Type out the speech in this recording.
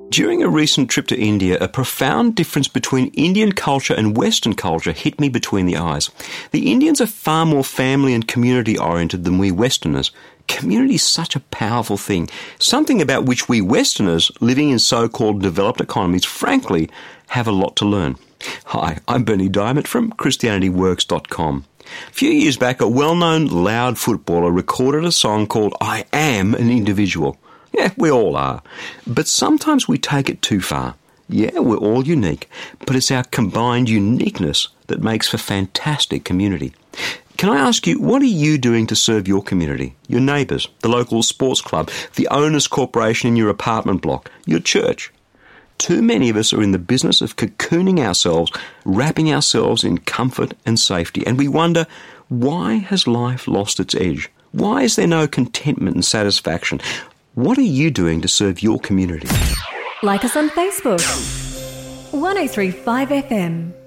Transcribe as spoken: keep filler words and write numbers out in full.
During a recent trip to India, a profound difference between Indian culture and Western culture hit me between the eyes. The Indians are far more family and community-oriented than we Westerners. Community is such a powerful thing, something about which we Westerners, living in so-called developed economies, frankly, have a lot to learn. Hi, I'm Bernie Diamond from Christianity Works dot com. A few years back, a well-known loud footballer recorded a song called I Am an Individual. Yeah, we all are. But sometimes we take it too far. Yeah, we're all unique, but it's our combined uniqueness that makes for fantastic community. Can I ask you, what are you doing to serve your community, your neighbours, the local sports club, the owners' corporation in your apartment block, your church? Too many of us are in the business of cocooning ourselves, wrapping ourselves in comfort and safety, and we wonder, why has life lost its edge? Why is there no contentment and satisfaction? What are you doing to serve your community? Like us on Facebook. one oh three point five F M.